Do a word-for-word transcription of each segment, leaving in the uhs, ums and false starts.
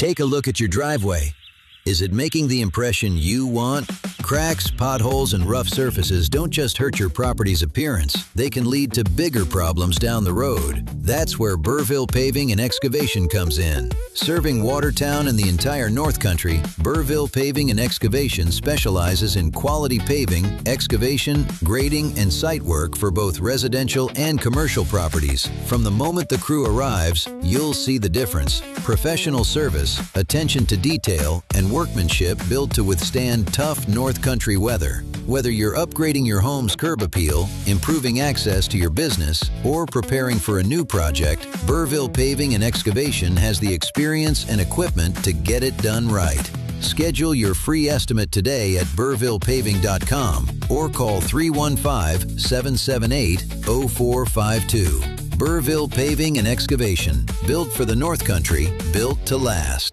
Take a look at your driveway. Is it making the impression you want? Cracks, potholes, and rough surfaces don't just hurt your property's appearance. They can lead to bigger problems down the road. That's where Burville Paving and Excavation comes in. Serving Watertown and the entire North Country, Burville Paving and Excavation specializes in quality paving, excavation, grading, and site work for both residential and commercial properties. From the moment the crew arrives, you'll see the difference. Professional service, attention to detail, and workmanship built to withstand tough North Country weather. Whether you're upgrading your home's curb appeal, improving access to your business, or preparing for a new project, Burville Paving and Excavation has the experience and equipment to get it done right. Schedule your free estimate today at burville paving dot com or call three one five, seven seven eight, zero four five two. Burville Paving and Excavation, built for the North Country, built to last.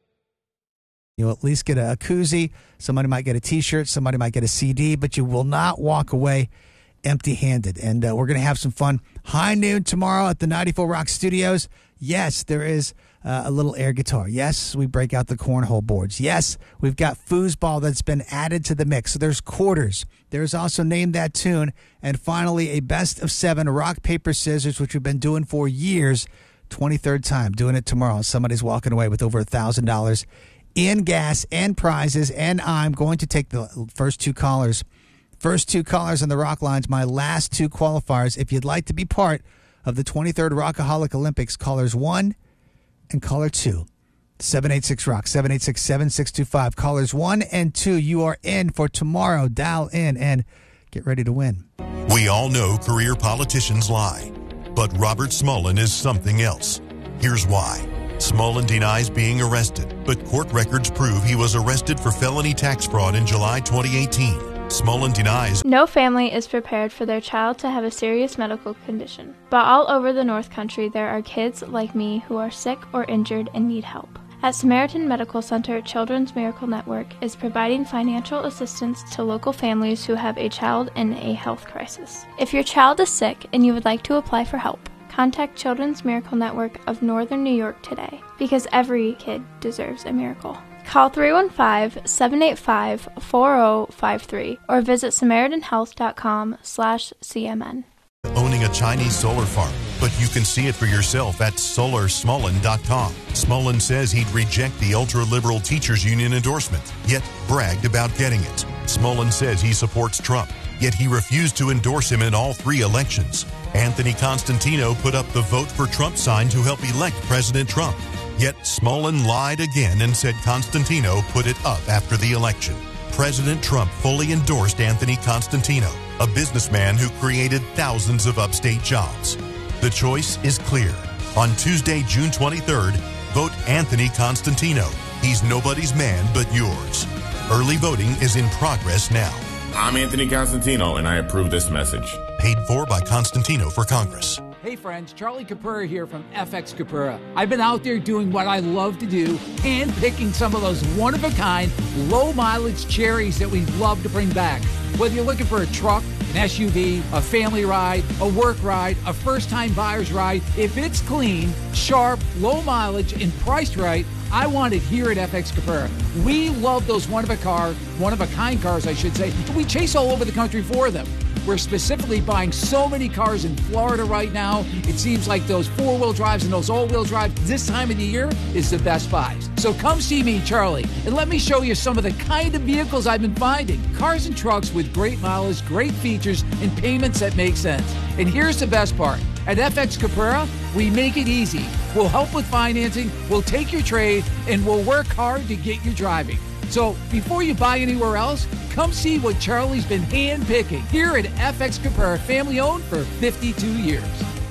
You'll at least get a, a koozie. Somebody might get a T-shirt. Somebody might get a C D, but you will not walk away empty-handed. And uh, we're going to have some fun. High noon tomorrow at the ninety-four Rock Studios. Yes, there is uh, a little air guitar. Yes, we break out the cornhole boards. Yes, we've got foosball that's been added to the mix. So there's quarters. There's also Name That Tune. And finally, a best of seven rock, paper, scissors, which we've been doing for years. twenty-third time doing it tomorrow. Somebody's walking away with over one thousand dollars in gas and prizes, and I'm going to take the first two callers. First two callers on the Rock Lines, my last two qualifiers. If you'd like to be part of the twenty-third Rockaholic Olympics, callers one and caller two. seven eight six rock, seven eight six, seven six two five. Callers one and two, you are in for tomorrow. Dial in and get ready to win. We all know career politicians lie, but Robert Smullen is something else. Here's why. Smullen denies being arrested, but court records prove he was arrested for felony tax fraud in July twenty eighteen. Smullen denies no family is prepared for their child to have a serious medical condition. But all over the North Country, there are kids like me who are sick or injured and need help. At Samaritan Medical Center, Children's Miracle Network is providing financial assistance to local families who have a child in a health crisis. If your child is sick and you would like to apply for help, contact Children's Miracle Network of Northern New York today, because every kid deserves a miracle. Call three one five, seven eight five, four zero five three or visit samaritan health dot com slash C M N. Owning a Chinese solar farm, but you can see it for yourself at solar smullen dot com. Smullen says he'd reject the ultra-liberal teachers union endorsement, yet bragged about getting it. Smullen says he supports Trump, yet he refused to endorse him in all three elections. Anthony Constantino put up the Vote for Trump sign to help elect President Trump. Yet Smullen lied again and said Constantino put it up after the election. President Trump fully endorsed Anthony Constantino, a businessman who created thousands of upstate jobs. The choice is clear. On Tuesday, June twenty-third, vote Anthony Constantino. He's nobody's man but yours. Early voting is in progress now. I'm Anthony Constantino, and I approve this message. Paid for by Constantino for Congress. Hey friends, Charlie Capura here from F X Capura. I've been out there doing what I love to do, hand picking some of those one-of-a-kind, low-mileage cherries that we love to bring back. Whether you're looking for a truck, an S U V, a family ride, a work ride, a first-time buyer's ride, if it's clean, sharp, low mileage, and priced right, I want it here at F X Capura. We love those one-of-a-car, one-of-a-kind cars, I should say, and we chase all over the country for them. We're specifically buying so many cars in Florida right now. It seems like those four-wheel drives and those all-wheel drives this time of the year is the best buys. So come see me, Charlie, and let me show you some of the kind of vehicles I've been finding. Cars and trucks with great mileage, great features, and payments that make sense. And here's the best part. At F X Capura, we make it easy. We'll help with financing, we'll take your trade, and we'll work hard to get you driving. So before you buy anywhere else, come see what Charlie's been hand-picking here at F X Capura, family-owned for fifty-two years.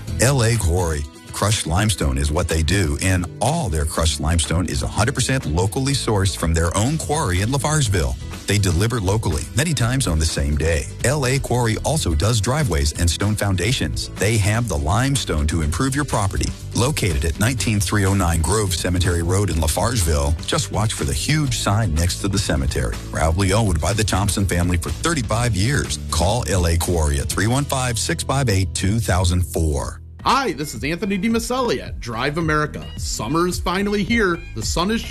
L A Quarry. Crushed limestone is what they do, and all their crushed limestone is one hundred percent locally sourced from their own quarry in Lafarsville. They deliver locally, many times on the same day. L A Quarry also does driveways and stone foundations. They have the limestone to improve your property. Located at nineteen three oh nine Grove Cemetery Road in Lafarsville, just watch for the huge sign next to the cemetery. Proudly owned by the Thompson family for thirty-five years. Call L A Quarry at three one five, six five eight, two thousand four. Hi, this is Anthony DiMaselli at Drive America. Summer is finally here. The sun is